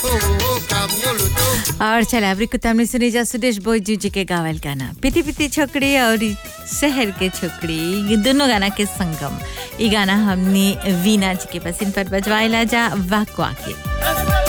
और चला अबरी कुताम ने सुनी जा सुदेश बोईजू जी के गावल गाना पिती पिती छोकड़ी और शहर के छोकड़ी ये दोनों गाना के संगम ये गाना हमने वीना जी के पसिन पर बजवाइला जा वाकवा के